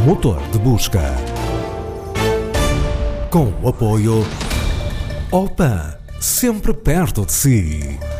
motor de busca. Com o apoio OPAN, sempre perto de si.